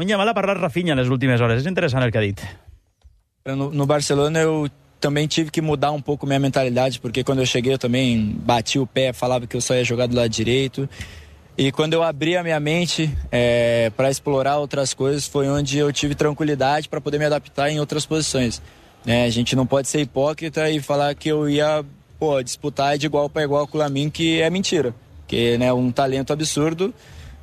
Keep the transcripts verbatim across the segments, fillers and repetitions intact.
Yamal ha parlat Rafinha nas últimes hores. És interessant el que ha dit. No, no Barcelona eu também tive que mudar um pouco minha mentalidade, porque quando eu cheguei eu também bati o pé, falava que eu só ia jogar do lado direito. E quando eu abri a minha mente é, para explorar outras coisas, foi onde eu tive tranquilidade para poder me adaptar em outras posições. É, a gente não pode ser hipócrita e falar que eu ia pô, disputar de igual para igual com o Lamine, que é mentira. Que é né, um talento absurdo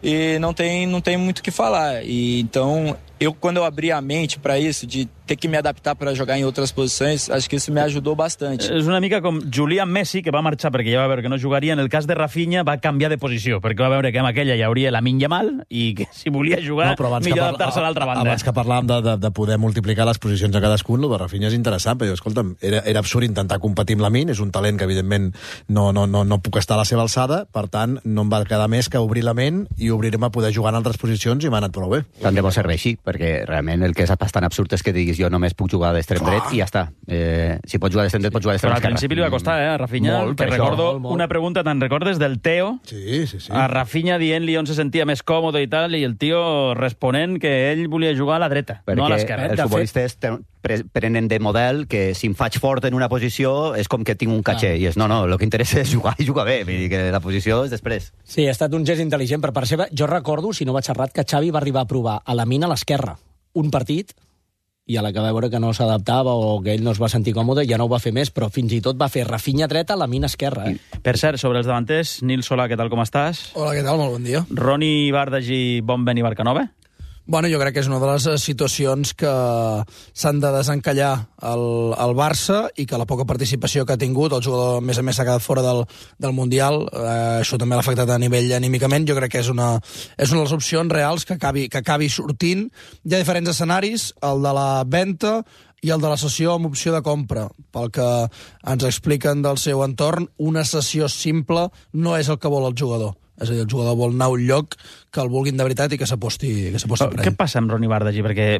e não tem, não tem muito o que falar. E, então, eu quando eu abri a mente para isso, de ter que me adaptar para jogar em outras posições, acho que isso me ajudou bastante. És una mica com Julián Messi, que va marxar perquè ja va veure que no jugaria. En el cas de Rafinha va canviar de posició, perquè va veure que amb aquella hi hauria Lamine Yamal i que si volia jugar, no, millor adaptar-se a l'altra banda. Abans que parlàvem de, de, de poder multiplicar les posicions a cadascun, el de Rafinha és interessant, però escolta'm, era, era absurd intentar competir amb Lamine, és un talent que evidentment no, no, no, no puc estar a la seva alçada, per tant, no em va quedar més que obrir la ment i obrir-me a poder jugar en altres posicions i m'ha anat prou bé. Tant de bo serveixi, perquè realment el que és bastant absurd és que diguis jo només puc jugar d'extrem dret i ja està. Eh, si pots jugar d'extrem dret, pots jugar d'extrem esquerra. Però al principi li va costar, eh, a Rafinha. Molt, que això, recordo molt, molt. una pregunta, te'n recordes, del Teo? Sí, sí, sí. A Rafinha dient-li on se sentia més còmode i tal, i el tio responent que ell volia jugar a la dreta, perquè no a l'esquerra. Els futbolistes pre prenen de model que si em faig fort en una posició és com que tinc un caché, ah. i és no, no, el que interessa és jugar i jugar bé, vull dir que la posició és després. Sí, ha estat un gest intel·ligent per part seva. Jo recordo, si no vaig errat, que Xavi va arribar a provar a Lamine a l'esquerra un partit i a la que va veure que no s'adaptava o que ell no es va sentir còmode, ja no ho va fer més, però fins i tot va fer Rafinha dreta, Lamine esquerra. Eh? Per cert, sobre els davanters, Nil Solà, què tal, com estàs? Hola, què tal? Molt bon dia. Roni Bardají i Bonben i Barcanova? Bueno, jo crec que és una de les situacions que s'han de desencallar el, el Barça i que la poca participació que ha tingut, el jugador, a més a més, s'ha quedat fora del, del Mundial, eh, això també l'ha afectat a nivell anímicament. Jo crec que és una, és una de les opcions reals que acabi, que acabi sortint. Hi ha diferents escenaris, el de la venda i el de la cessió amb opció de compra. Pel que ens expliquen del seu entorn, una cessió simple no és el que vol el jugador. És a dir, el jugador vol anar a un lloc que el vulguin de veritat i que s'aposti per ell. Què passa amb Roni Bardají? Perquè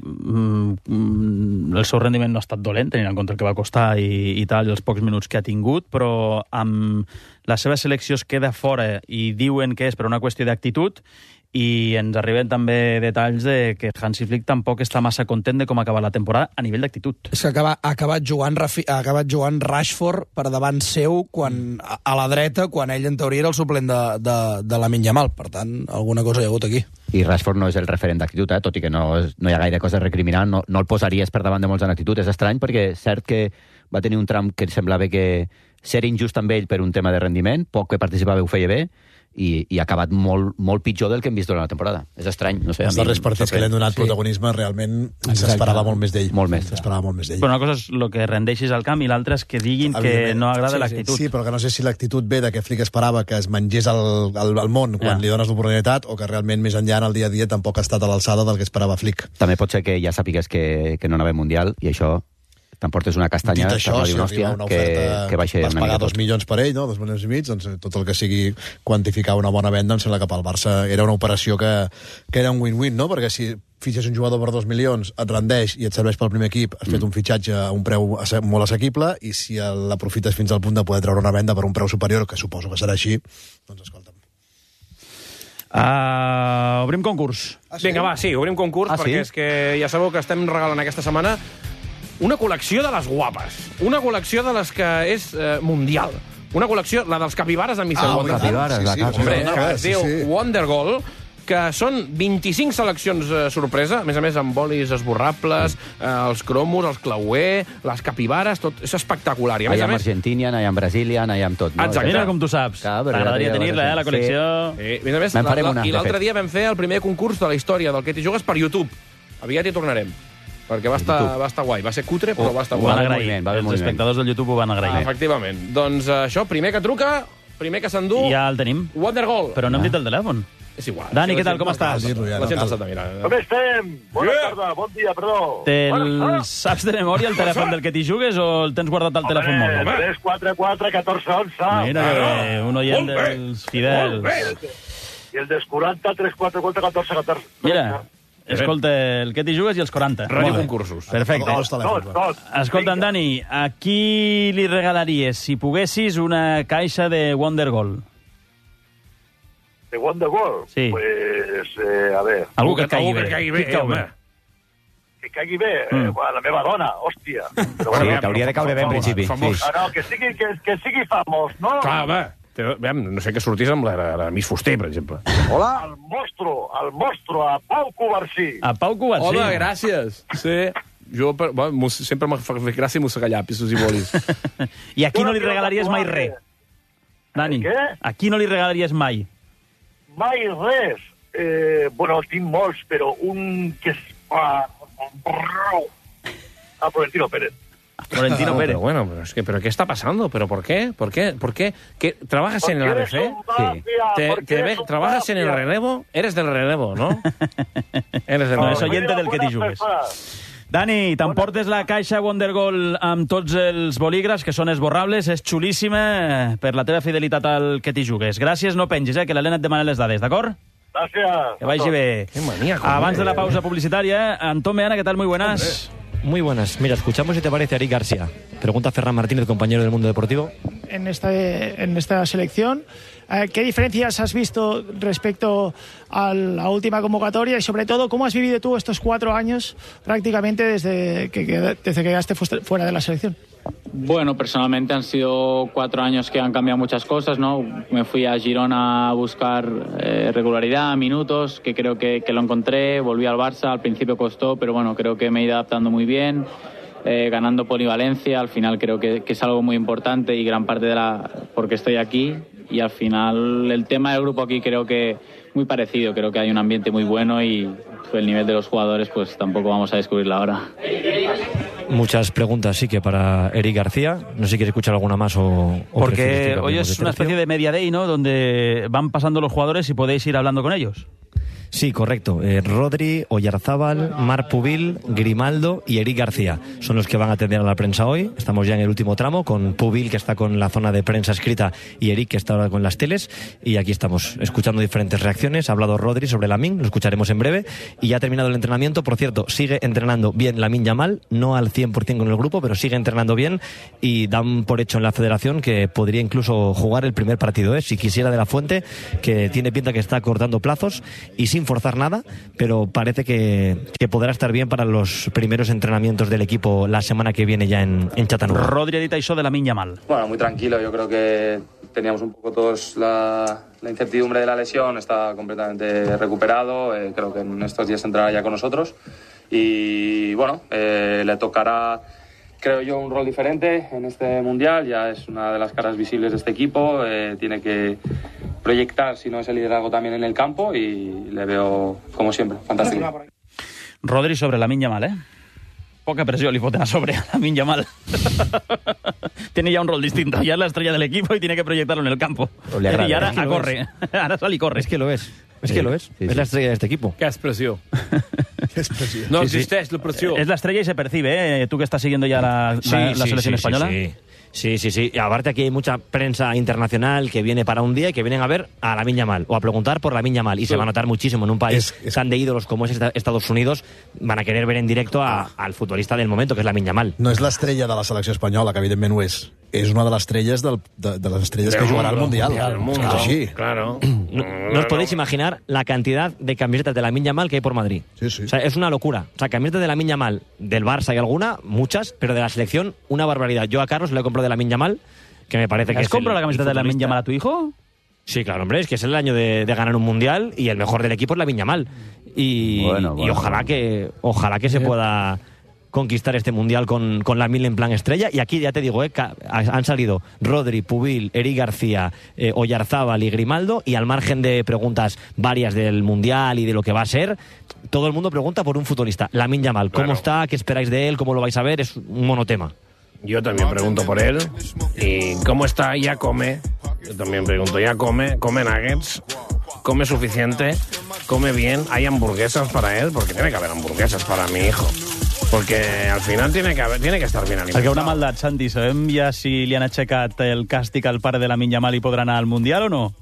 mm, el seu rendiment no ha estat dolent, tenint en compte el que va costar i, i tal, i els pocs minuts que ha tingut, però amb la seva selecció es queda fora i diuen que és per una qüestió d'actitud, i ens arriben també detalls de que Hansi Flick tampoc està massa content de com acaba la temporada a nivell d'actitud. És que acaba, ha, acabat jugant, ha acabat jugant Rashford per davant seu quan, a, a la dreta, quan ell en teoria era el suplent de, de, de Lamine Yamal. Per tant, alguna cosa hi ha hagut aquí. I Rashford no és el referent d'actitud, eh? Tot i que no, no hi ha gaire cosa a recriminar, no, no el posaries per davant de molts en actitud. És estrany perquè és cert que va tenir un tram que semblava que ser injust amb ell per un tema de rendiment, poc que participava ho feia bé, i, i ha acabat molt, molt pitjor del que hem vist durant la temporada. És estrany, no sé. Els darrers partits que li han donat sí. protagonisme realment s'esperava molt més d'ell. Molt més. S'esperava molt més d'ell. Però una cosa és el que rendeixis al camp i l'altra és que diguin que no agrada sí, l'actitud. Sí, sí, però que no sé si l'actitud ve de que Flick esperava que es mengés el, el, el món quan ja. li dones l'oportunitat o que realment més enllà en el dia a dia tampoc ha estat a l'alçada del que esperava Flick. També pot ser que ja sàpigues que, que no anava al Mundial i això t'emportes una castanya, dit això, si hòstia, una que, que baixa vas pagar dos milions per ell, no? dos milions i mig, doncs tot el que sigui quantificar una bona venda, em sembla que pel Barça era una operació que, que era un win-win, no? Perquè si fitxes un jugador per dos milions, et rendeix i et serveix pel primer equip, has mm. fet un fitxatge a un preu molt assequible, i si l'aprofites fins al punt de poder treure una venda per un preu superior, que suposo que serà així, doncs escolta'm. Uh, obrim concurs. Ah, sí? Vinga, va, sí, obrim concurs, ah, perquè sí? és que ja sabeu que estem regalant aquesta setmana una col·lecció de les guapes. Una col·lecció de les que és eh, mundial. Una col·lecció, la dels capibares de mister Ah, Wondergold. capibares, sí, sí, la sí, Hombre, no, que no, es sí, diu sí. Wondergold, que són vint-i-cinc seleccions eh, sorpresa, a més a més amb bolis esborrables, eh, els cromos, els clauer, les capibares, tot és espectacular. I a més hi ha a més... Argentinian, hi ha Brazilian, hi ha tot. No? Exacte. Mira com tu saps. T'agradaria tenir-la, eh, la col·lecció. Sí. Sí. A més a més, la, la, i l'altre dia vam fer el primer concurs de la història del que t'hi jugues per YouTube. Aviat hi tornarem. Perquè va estar, va estar guai. Va ser cutre, però va estar ho guai. van agrair. Els espectadors del YouTube ho van agrair. Ah, efectivament. Doncs això, primer que truca, primer que s'endú... Ja el tenim. Wondergold. Però no hem dit el telèfon. És igual. Dani, què tal, com estàs? La gent el sap de mirar. Com estem? Bona tarda, bon dia, perdó. Te'l saps de memòria el telèfon del que t'hi jugues o el tens guardat al telèfon mòbil? tres quatre quatre catorze onze. Mira que bé, un oient dels fidels. I el dels quaranta, tres quatre quatre catorze catorze. Mira, escolta, el que t'hi jugues i els quaranta. Ràdio concursos. Perfecte. Tot, tot. Escolta'm, Dani, a qui li regalaries, si poguessis, una caixa de Wondergold? De Wonderwall. Sí. Pues, eh, a ver... Algú que et caigui Algú bé. que et caigui Qui bé, et cau home. bé? Que caigui bé, Mm. eh, bueno, la meva dona, hòstia. Però, Sí, bueno, t'hauria de caure bé en principi. famós. Sí. no, no, que sigui, que, que sigui famós, no? Clar, home. Té- Veiem, no sé què sortís amb la, la Miss Fuster, per exemple. Hola. El monstro, el monstro, a Pau Covarsí. A Pau Covarsí. Home, gràcies. Sí. Jo per, bueno, mos- sempre m'ha fet gràcia mossegar llapisos i bolis. I a qui no li regalaries mai res? Dani, Què? a qui no li regalaries mai? Mai res. Eh, bueno, tinc molts, però un que es fa... A Florentino Pérez. Florentino Pérez. Pero bueno, pero es que, pero ¿qué está pasando? ¿Pero por qué? ¿Por qué? ¿Por qué? ¿Qué? ¿Trabajas en el A B C? ¿Te, te ve- ¿Trabajas en el relevo? Eres del relevo, ¿no? Eres del No, és relevo. oyente del que t'hi jugues. Dani, t'emportes la caixa Wondergoal amb tots els bolígrafs, que són esborrables, és xulíssima per la teva fidelitat al que t'hi jugues. Gràcies, no pengis, eh, que l'Helena et demana les dades, d'acord? Gràcies. Que vagi bé. Qué manía con Abans de él. la pausa publicitaria, Antón Meana, ¿qué tal? Muy buenas. Muy buenas. Mira, escuchamos si te parece a Eric García. Pregunta Ferran Martínez, compañero del Mundo Deportivo. En esta, en esta selección, eh, ¿qué diferencias has visto respecto a la última convocatoria y sobre todo cómo has vivido tú estos cuatro años prácticamente desde que, que- desde que quedaste fuera de la selección? Bueno, personalmente han sido cuatro años que han cambiado muchas cosas, ¿no? Me fui a Girona a buscar eh, regularidad, minutos, que creo que, que lo encontré. Volví al Barça, al principio costó, pero bueno, creo que me he ido adaptando muy bien, eh, ganando polivalencia. Al final creo que, que es algo muy importante y gran parte de la... porque estoy aquí. Y al final el tema del grupo aquí creo que muy parecido. Creo que hay un ambiente muy bueno y el nivel de los jugadores pues tampoco vamos a descubrirlo ahora. Muchas preguntas, sí, que para Eric García. No sé si quieres escuchar alguna más o... o prefieres Porque que hoy cambiemos es de una tercio. especie de media day, ¿no? Donde van pasando los jugadores y podéis ir hablando con ellos. Sí, correcto. Eh, Rodri, Oyarzábal, Marc Pubil, Grimaldo y Eric García son los que van a atender a la prensa hoy. Estamos ya en el último tramo con Pubil, que está con la zona de prensa escrita, y Eric, que está ahora con las teles. Y aquí estamos escuchando diferentes reacciones. Ha hablado Rodri sobre Lamine, lo escucharemos en breve. Y ya ha terminado el entrenamiento. Por cierto, sigue entrenando bien Lamine Yamal, no al cien por ciento con el grupo, pero sigue entrenando bien. Y dan por hecho en la federación que podría incluso jugar el primer partido, ¿eh? Si quisiera, de la Fuente, que tiene pinta que está cortando plazos y sin forzar nada, pero parece que, que podrá estar bien para los primeros entrenamientos del equipo la semana que viene ya en, en Chattanooga. Rodri ha dit això de Lamine Yamal. Bueno, muy tranquilo. Yo creo que teníamos un poco todos la, la incertidumbre de la lesión. Está completamente recuperado. Eh, creo que en estos días entrará ya con nosotros. Y bueno, eh, le tocará, creo yo, un rol diferente en este mundial. Ya es una de las caras visibles de este equipo. Eh, tiene que proyectar, si no ese liderazgo, también en el campo. Y le veo, como siempre, fantástico. Rodri sobre Lamine Yamal, ¿eh? Poca presión le foten a sobre a Lamine Yamal. Tiene ya un rol distinto. Ya es la estrella del equipo y tiene que proyectarlo en el campo. Le agrada. Y ahora Es que a lo corre. Ahora sale y corre. Es que lo es. Es Sí. que lo es. Sí, es sí. la estrella de este equipo. Que expressió. Expressió. No Sí, sí. existeix la pressió. Es la estrella y se percibe, ¿eh? Tú que estás siguiendo ya la, la- Sí, la sí, selección sí, española. Sí, sí. Sí, sí, sí. Y aparte aquí hay mucha prensa internacional que viene para un día y que vienen a ver a Lamine Yamal o a preguntar por Lamine Yamal. Y se va a notar muchísimo en un país Es- es- tan de ídolos como es esta- Estados Unidos. Van a querer ver en directo a- al futbolista del momento, que es Lamine Yamal. No és l'estrella de la selecció espanyola, que evidentment ho és. És una de les estrelles del, de, de les estrelles que Del jugarà al mundo, Mundial. del mundo, És així. claro. No, no os podéis imaginar la cantidad de camisetas de Lamine Yamal que hay por Madrid. Sí, sí. O sea, es una locura. O sea, camisetas de Lamine Yamal, del Barça hay alguna, muchas, pero de la selección, una barbaridad. Yo a Carlos le he comprado de Lamine Yamal, que me parece que ¿Has es comprado el- la camiseta el de Lamine futbolista. Yamal a tu hijo? Sí, claro, hombre, es que es el año de, de ganar un mundial y el mejor del equipo es Lamine Yamal. Y, Bueno, y bueno, ojalá bueno. que ojalá que se pueda conquistar este mundial con, con Lamine en plan estrella. Y aquí ya te digo, eh, ca- han salido Rodri, Pubil, Eric García, eh, Oyarzábal y Grimaldo, y al margen de preguntas varias del mundial y de lo que va a ser, todo el mundo pregunta por un futbolista. Lamine Yamal, ¿cómo Claro. está? ¿Qué esperáis de él? ¿Cómo lo vais a ver? Es un monotema. Yo también pregunto por él. ¿Y cómo está? ¿Ya come? Yo también pregunto, ¿ya come? ¿Come nuggets? ¿Come suficiente? ¿Come bien? ¿Hay hamburguesas para él? Porque tiene que haber hamburguesas para mi hijo. Porque al final tiene que, haber, tiene que estar bien alimentado. Perquè una maldat, Santi, sabem ja si li han aixecat el càstig al pare de Lamine Yamal i podrà anar al Mundial o no?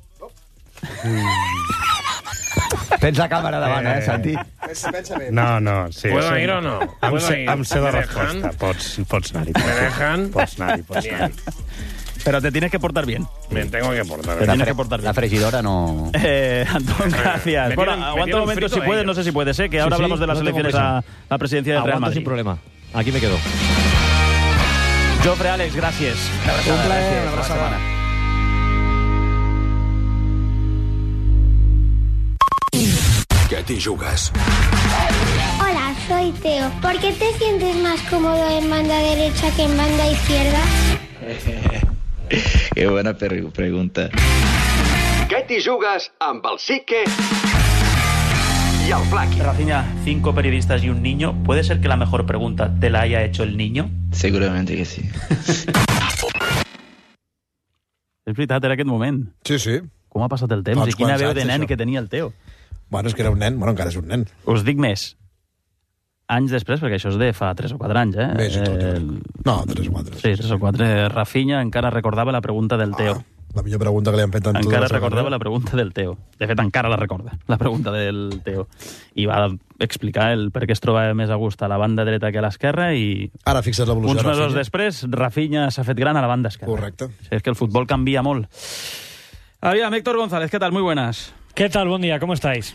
Tens la càmera davant, eh, Santi? No, no, sí. ¿Puedo sí. ir o no? Em ¿Puedo sé, ir? em sé la ¿Me resposta. dejan? Pots, pots anar-hi. ¿Me dejan? Pots anar-hi, pots Bien. anar-hi. Pero te tienes que portar bien. Me tengo que portar Te bien. tienes que portar bien. La frigidora no... Eh, Antón, gracias. Me Bueno, tienen- me aguanta tienen un momento frito si a puedes, ellos. no sé si puedes, ¿eh? Que ahora Sí, sí, hablamos de las no tengo elecciones a prisa. la presidencia del Real Aguanto Madrid. sin problema. Aquí me quedo. Jofre, Àlex, gràcies. Un plaer, una abraçada. ¿Qué te jugas? Hola, soy Teo. ¿Por qué te sientes más cómodo en banda derecha que en banda izquierda? Qué buena per- pregunta. ¿Qué te jugas amb el Sique y el Flaqui? Rafinha, cinco periodistas y un niño. ¿Puede ser que la mejor pregunta te la haya hecho el niño? Seguramente que sí. És veritat, era aquest moment. Sí, sí. Com ha passat el temps? Fa I uns quina quants veu anys, de nen això. que tenia el Teo. Bueno, és que era un nen. Bueno, encara és un nen. Us dic més. Anys després, perquè això és de fa tres o quatre anys, eh? Més i tot, Eh, No, tres o quatre. Sí, tres o quatre. Rafinha encara recordava la pregunta del Teo. La millor pregunta que li han fet en tota Encara la seva recordava carrera. la pregunta del Teo. De fet, encara la recorda, la pregunta del Teo. I va explicar el per què es trobava més a gust a la banda dreta que a l'esquerra i... Ara fixa't l'evolució Uns de mesos Rafinha. després, Rafinha s'ha fet gran a la banda esquerra. Correcte. Sí, és que el futbol canvia molt. Aviam, Héctor González, ¿qué tal? Muy buenas. ¿Qué tal? Buen día, ¿cómo estáis?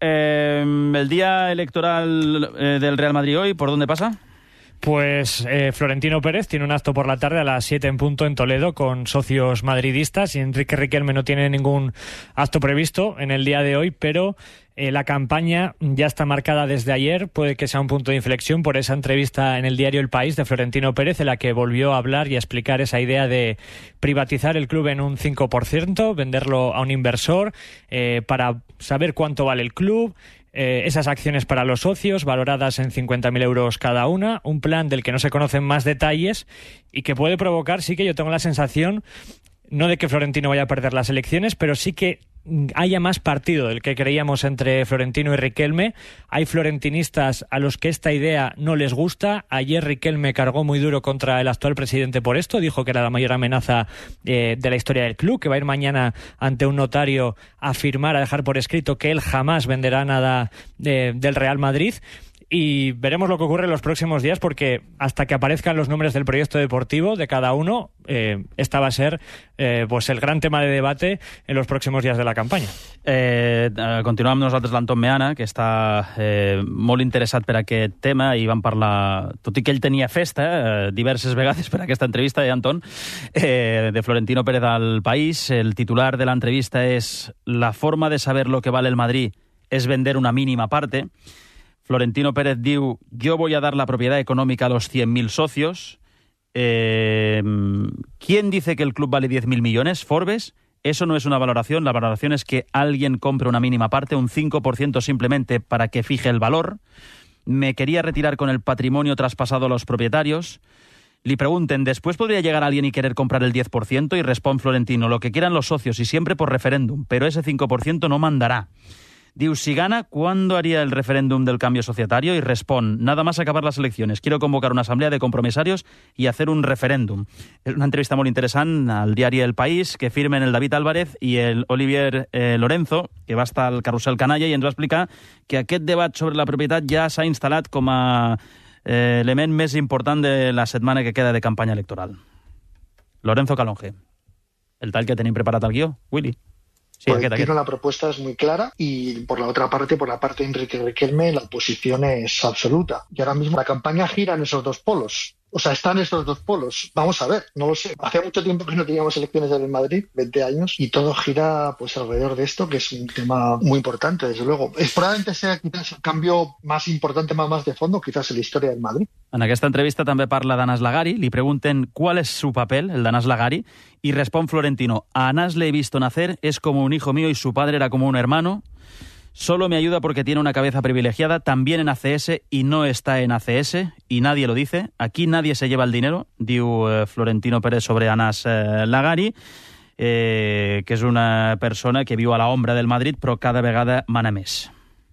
Eh, el día electoral eh, del Real Madrid hoy, ¿por dónde pasa? Pues eh, Florentino Pérez tiene un acto por la tarde a las siete en punto en Toledo con socios madridistas y Enrique Riquelme no tiene ningún acto previsto en el día de hoy, pero eh, la campaña ya está marcada desde ayer, puede que sea un punto de inflexión por esa entrevista en el diario El País de Florentino Pérez en la que volvió a hablar y a explicar esa idea de privatizar el club en un cinco por ciento, venderlo a un inversor eh, para saber cuánto vale el club. Eh, esas acciones para los socios, valoradas en cincuenta mil euros cada una, un plan del que no se conocen más detalles y que puede provocar, sí que yo tengo la sensación, no de que Florentino vaya a perder las elecciones, pero sí que haya más partido del que creíamos entre Florentino y Riquelme. Hay florentinistas a los que esta idea no les gusta. Ayer Riquelme cargó muy duro contra el actual presidente por esto, dijo que era la mayor amenaza eh, de la historia del club, que va a ir mañana ante un notario a firmar, a dejar por escrito que él jamás venderá nada de, del Real Madrid. Y veremos lo que ocurre en los próximos días, porque hasta que aparezcan los nombres del proyecto deportivo de cada uno, eh, esta va a ser eh, pues el gran tema de debate en los próximos días de la campaña. Eh, eh, continuem amb nosaltres l'Anton Meana, que està eh, molt interessat per aquest tema i vam parlar, tot i que ell tenia festa eh, diverses vegades per aquesta entrevista, eh, Anton, eh, de Florentino Pérez al País. El titular de la entrevista és «La forma de saber lo que vale el Madrid es vender una mínima parte». Florentino Pérez diu, yo voy a dar la propiedad económica a los cien mil socios. Eh, ¿Quién dice que el club vale diez mil millones? ¿Forbes? Eso no es una valoración. La valoración es que alguien compre una mínima parte, un cinco por ciento simplemente para que fije el valor. Me quería retirar con el patrimonio traspasado a los propietarios. Le pregunten, ¿después podría llegar alguien y querer comprar el diez por ciento? Y responde Florentino, lo que quieran los socios y siempre por referéndum, pero ese cinco por ciento no mandará. Diu, si gana, ¿cuándo haría el referéndum del cambio societario? Y responde, nada más acabar las elecciones. Quiero convocar una asamblea de compromisarios y hacer un referéndum. És una entrevista molt interessant al diari El País, que firmen el David Álvarez i el Olivier eh, Lorenzo, que va estar al Carrusel Canalla, i ens va explicar que aquest debat sobre la propietat ja s'ha instal·lat com a eh, element més important de la setmana que queda de campanya electoral. Lorenzo Calonge. El tall que tenim preparat al guió, Willy. Sí, Porque aquest, aquest. la propuesta es muy clara y por la otra parte, por la parte de Enrique Riquelme, la oposición es absoluta. Y ahora mismo la campaña gira en esos dos polos. O sea, están estos dos polos. Vamos a ver, no lo sé. Hace mucho tiempo que no teníamos elecciones en el Madrid, veinte años, y todo gira pues alrededor de esto, que es un tema muy importante, desde luego. Es, probablemente sea quizás el cambio más importante, más, más de fondo, quizás en la historia del Madrid. En aquesta entrevista també parla d'Anas Lagari, li pregunten cuál es su papel, el d'Anas Lagari, y responde Florentino, a Anas le he visto nacer, es como un hijo mío y su padre era como un hermano, solo me ayuda porque tiene una cabeza privilegiada, también en A C S y no está en A C S, y nadie lo dice, aquí nadie se lleva el dinero, diu eh, Florentino Pérez sobre Anas eh, Lagari, eh, que és una persona que viu a l'ombra del Madrid però cada vegada mana més.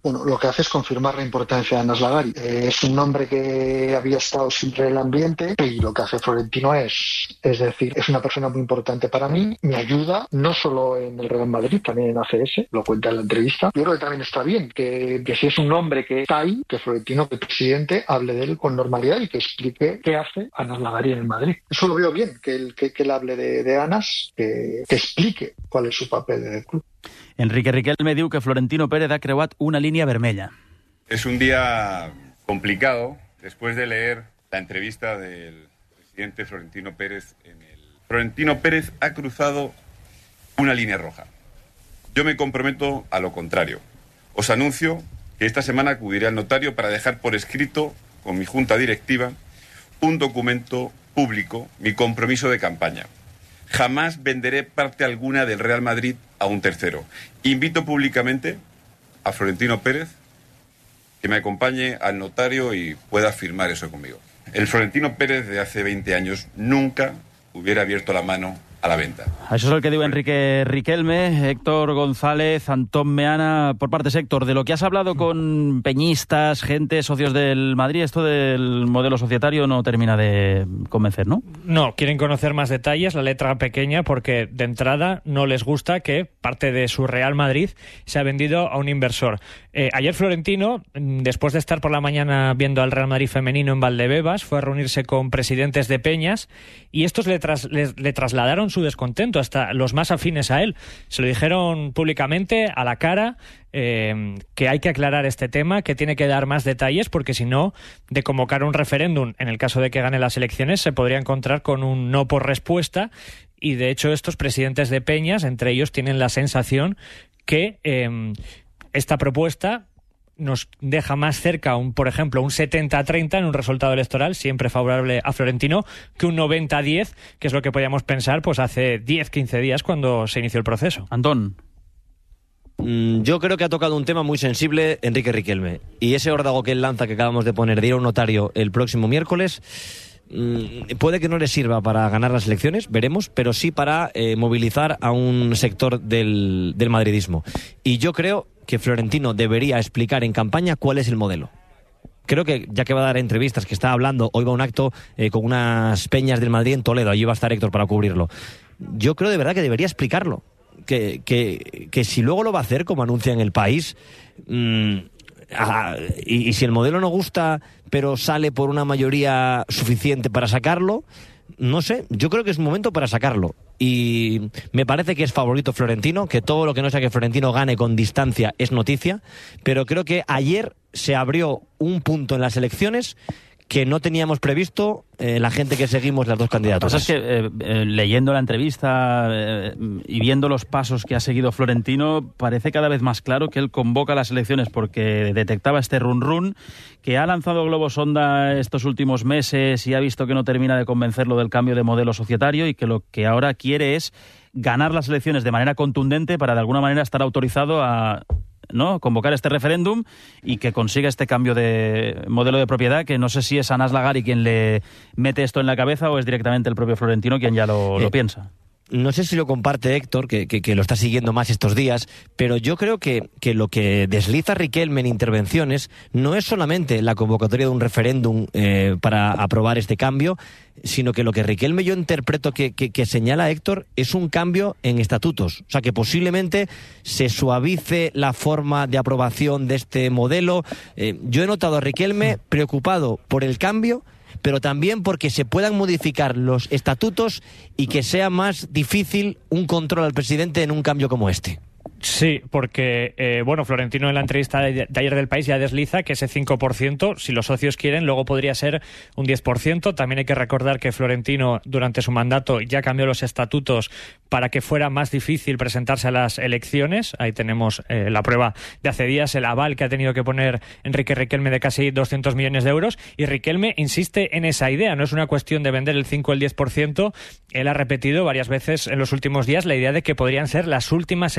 bueno, lo que hace es confirmar la importancia de Anas Lagari. Eh, es un nombre que había estado siempre en el ambiente y lo que hace Florentino es, es decir, es una persona muy importante para mí, me ayuda no solo en el Real Madrid, también en A C S, lo cuenta en la entrevista. Yo creo que también está bien que, que si es un nombre que está ahí, que Florentino, que el presidente, hable de él con normalidad y que explique qué hace Anas Lagari en el Madrid. Eso lo veo bien, que él, que, que él hable de, de Anas, que, que explique cuál es su papel en el club. Enrique Riquelme diu que Florentino Pérez ha creuat una línea vermella. Es un día complicado después de leer la entrevista del presidente Florentino Pérez en el... Florentino Pérez ha cruzado una línea roja. Yo me comprometo a lo contrario. Os anuncio que esta semana acudiré al notario para dejar por escrito, con mi junta directiva, un documento público, mi compromiso de campaña. Jamás venderé parte alguna del Real Madrid a un tercero. Invito públicamente a Florentino Pérez que me acompañe al notario y pueda firmar eso conmigo. El Florentino Pérez de hace veinte años nunca hubiera abierto la mano a la venta. Això és el que diu Enrique Riquelme. Héctor González, Antón Meana, por partes, Héctor, de lo que has hablado con peñistas, gente, socios del Madrid, esto del modelo societario no termina de convencer, ¿no? No, quieren conocer más detalles, la letra pequeña, porque de entrada no les gusta que parte de su Real Madrid se ha vendido a un inversor. Eh, ayer Florentino, después de estar por la mañana viendo al Real Madrid femenino en Valdebebas, fue a reunirse con presidentes de peñas y estos le, tras, le, le trasladaron su descontento, hasta los más afines a él. Se lo dijeron públicamente, a la cara, eh, que hay que aclarar este tema, que tiene que dar más detalles, porque si no, de convocar un referéndum, en el caso de que gane las elecciones, se podría encontrar con un no por respuesta, y de hecho estos presidentes de peñas, entre ellos, tienen la sensación que eh, esta propuesta nos deja más cerca, un, por ejemplo, un setenta a treinta en un resultado electoral siempre favorable a Florentino, que un noventa a diez, que es lo que podíamos pensar pues hace diez, quince días cuando se inició el proceso. Antón. Mm, yo creo que ha tocado un tema muy sensible Enrique Riquelme. Y ese órdago que él lanza, que acabamos de poner, de ir a un notario el próximo miércoles, mm, puede que no le sirva para ganar las elecciones, veremos, pero sí para eh, movilizar a un sector del, del madridismo. Y yo creo que Florentino debería explicar en campaña cuál es el modelo. Creo que, ya que va a dar entrevistas, que está hablando, hoy va a un acto eh, con unas peñas del Madrid en Toledo, allí va a estar Héctor para cubrirlo. Yo creo de verdad que debería explicarlo. Que, que, que si luego lo va a hacer, como anuncia en El País, mmm, ah, y, y si el modelo no gusta, pero sale por una mayoría suficiente para sacarlo, no sé, yo creo que es momento para sacarlo. Y me parece que es favorito Florentino, que todo lo que no sea que Florentino gane con distancia es noticia, pero creo que ayer se abrió un punto en las elecciones que no teníamos previsto eh, la gente que seguimos las dos candidaturas. Lo que pasa es que eh, eh, leyendo la entrevista eh, y viendo los pasos que ha seguido Florentino, parece cada vez más claro que él convoca las elecciones porque detectaba este run-run, que ha lanzado globo sonda estos últimos meses y ha visto que no termina de convencerlo del cambio de modelo societario y que lo que ahora quiere es ganar las elecciones de manera contundente para de alguna manera estar autorizado a... ¿no? convocar este referéndum y que consiga este cambio de modelo de propiedad, que no sé si es Anas Lagari quien le mete esto en la cabeza o es directamente el propio Florentino quien ya lo, eh, lo piensa. No sé si lo comparte Héctor, que, que, que lo está siguiendo más estos días, pero yo creo que, que lo que desliza Riquelme en intervenciones no es solamente la convocatoria de un referéndum eh, para aprobar este cambio, sino que lo que Riquelme yo interpreto que, que, que señala Héctor es un cambio en estatutos. O sea, que posiblemente se suavice la forma de aprobación de este modelo. Eh, yo he notado a Riquelme preocupado por el cambio, pero también porque se puedan modificar los estatutos y que sea más difícil un control al presidente en un cambio como este. Sí, porque, eh, bueno, Florentino en la entrevista de, de ayer del País ya desliza que ese cinco por ciento, si los socios quieren, luego podría ser un diez por ciento. También hay que recordar que Florentino, durante su mandato, ya cambió los estatutos para que fuera más difícil presentarse a las elecciones. Ahí tenemos eh, la prueba de hace días, el aval que ha tenido que poner Enrique Riquelme de casi doscientos millones de euros. Y Riquelme insiste en esa idea, no es una cuestión de vender el cinco o el diez por ciento. Él ha repetido varias veces en los últimos días la idea de que podrían ser las últimas elecciones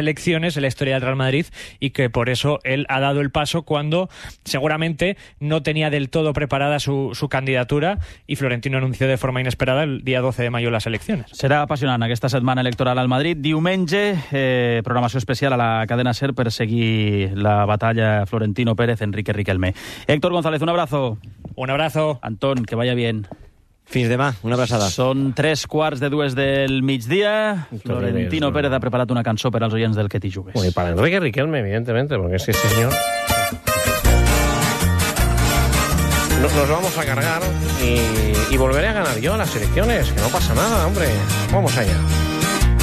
selecciones en la historia del Real Madrid y que por eso él ha dado el paso cuando seguramente no tenía del todo preparada su, su candidatura y Florentino anunció de forma inesperada el día doce de mayo las elecciones. Serà apassionant aquesta setmana electoral al Madrid. Diumenge, eh, programació especial a la cadena SER per seguir la batalla Florentino Pérez-Enrique Riquelme. Héctor González, un abrazo. Un abrazo. Antón, que vaya bien. Fins demà, una abraçada. Són tres quarts de dues del migdia. Florentino Pérez ha preparat una cançó per als oients del Que t'hi jugues. Bueno, y para Enrique Riquelme, evidentemente, porque es que este señor... Nos, nos vamos a cargar y, y volveré a ganar yo las elecciones, que no pasa nada, hombre. Vamos allá.